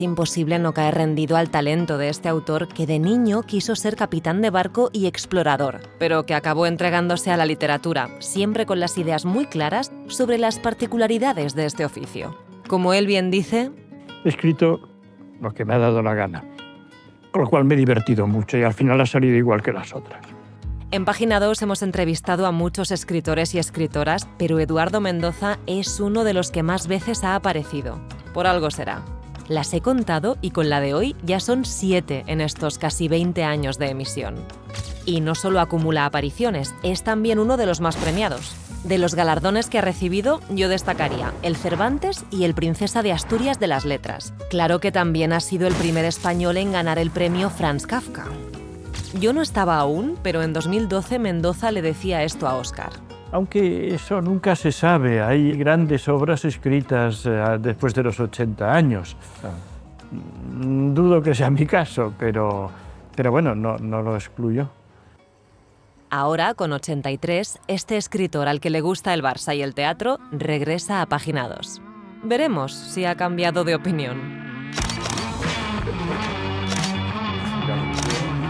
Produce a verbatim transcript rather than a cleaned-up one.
Imposible no caer rendido al talento de este autor que de niño quiso ser capitán de barco y explorador, pero que acabó entregándose a la literatura, siempre con las ideas muy claras sobre las particularidades de este oficio. Como él bien dice, he escrito lo que me ha dado la gana, con lo cual me he divertido mucho y al final ha salido igual que las otras. En Página dos hemos entrevistado a muchos escritores y escritoras, pero Eduardo Mendoza es uno de los que más veces ha aparecido. Por algo será. Las he contado y con la de hoy ya son siete en estos casi veinte años de emisión. Y no solo acumula apariciones, es también uno de los más premiados. De los galardones que ha recibido, yo destacaría el Cervantes y el Princesa de Asturias de las Letras. Claro que también ha sido el primer español en ganar el premio Franz Kafka. Yo no estaba aún, pero en dos mil doce Mendoza le decía esto a Óscar. Aunque eso nunca se sabe, hay grandes obras escritas eh, después de los ochenta años. Ah. Dudo que sea mi caso, pero, pero bueno, no, no lo excluyo. Ahora, con ochenta y tres, este escritor al que le gusta el Barça y el teatro regresa a Página dos. Veremos si ha cambiado de opinión.